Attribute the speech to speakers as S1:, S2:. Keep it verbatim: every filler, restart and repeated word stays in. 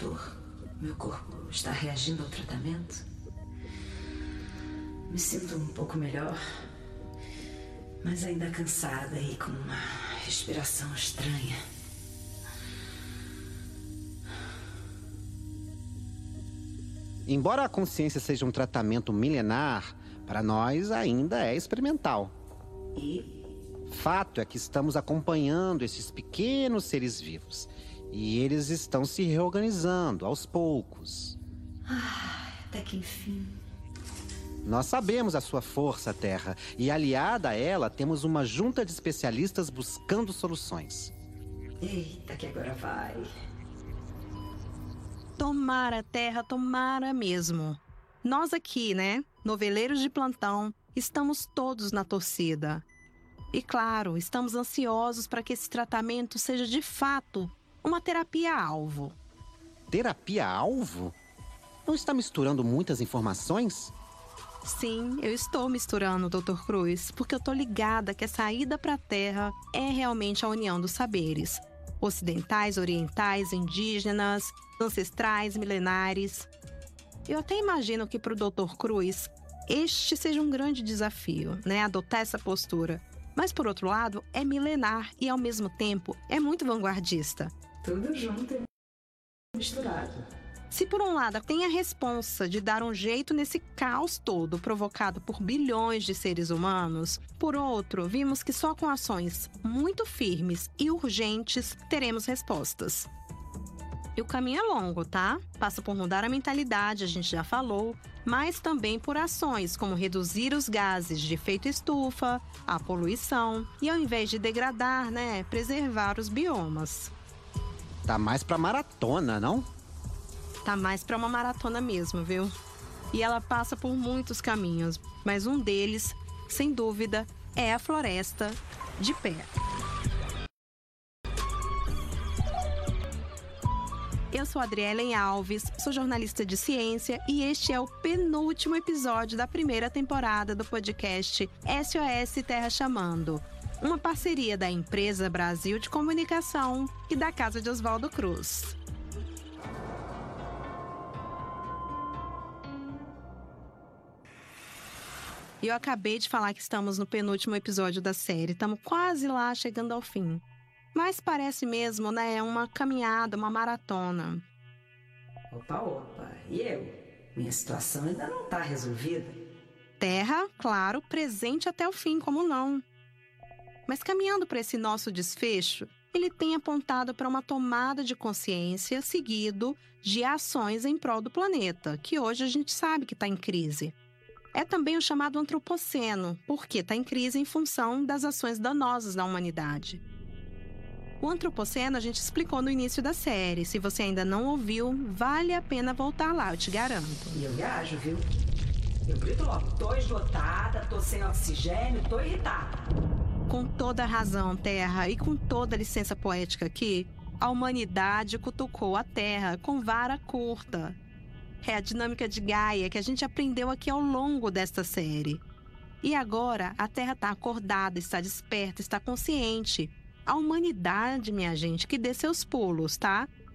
S1: doutor. Meu corpo está reagindo ao tratamento. Me sinto um pouco melhor, mas ainda cansada e com uma respiração estranha.
S2: Embora a consciência seja um tratamento milenar, para nós ainda é experimental.
S1: E?
S2: Fato é que estamos acompanhando esses pequenos seres vivos. E eles estão se reorganizando aos poucos.
S1: Ah, até que enfim.
S2: Nós sabemos a sua força, Terra. E aliada a ela, temos uma junta de especialistas buscando soluções.
S1: Eita, que agora vai.
S3: Tomara, Terra, tomara mesmo. Nós aqui, né, noveleiros de plantão, estamos todos na torcida. E claro, estamos ansiosos para que esse tratamento seja de fato uma terapia-alvo.
S2: Terapia-alvo? Não está misturando muitas informações?
S3: Sim, eu estou misturando, doutor Cruz, porque eu tô ligada que a saída para a Terra é realmente a união dos saberes. Ocidentais, orientais, indígenas, ancestrais, milenares. Eu até imagino que para o doutor Cruz, este seja um grande desafio, né? Adotar essa postura. Mas, por outro lado, é milenar e, ao mesmo tempo, é muito vanguardista.
S1: Tudo junto e misturado.
S3: Se, por um lado, tem a responsa de dar um jeito nesse caos todo provocado por bilhões de seres humanos, por outro, vimos que só com ações muito firmes e urgentes teremos respostas. E o caminho é longo, tá? Passa por mudar a mentalidade, a gente já falou, mas também por ações como reduzir os gases de efeito estufa, a poluição e, ao invés de degradar, né, preservar os biomas.
S2: Tá mais pra maratona, não?
S3: Tá mais pra uma maratona mesmo, viu? E ela passa por muitos caminhos, mas um deles, sem dúvida, é a floresta de pé. Eu sou Adrielen Alves, sou jornalista de ciência e este é o penúltimo episódio da primeira temporada do podcast S O S Terra Chamando, uma parceria da Empresa Brasil de Comunicação e da Casa de Oswaldo Cruz. E eu acabei de falar que estamos no penúltimo episódio da série, estamos quase lá, chegando ao fim. Mas parece mesmo, né, uma caminhada, uma maratona.
S1: Opa, opa, e eu? Minha situação ainda não está resolvida.
S3: Terra, claro, presente até o fim, como não? Mas caminhando para esse nosso desfecho, ele tem apontado para uma tomada de consciência seguido de ações em prol do planeta, que hoje a gente sabe que está em crise. É também o chamado antropoceno, porque está em crise em função das ações danosas da humanidade. O antropoceno a gente explicou no início da série. Se você ainda não ouviu, vale a pena voltar lá, eu te garanto.
S1: E eu viajo, viu? Eu grito logo, tô esgotada, tô sem oxigênio, tô irritada.
S3: Com toda a razão, Terra, e com toda a licença poética aqui, a humanidade cutucou a Terra com vara curta. É a dinâmica de Gaia que a gente aprendeu aqui ao longo desta série. E agora a Terra está acordada, está desperta, está consciente. A humanidade, minha gente, que dê seus pulos, tá?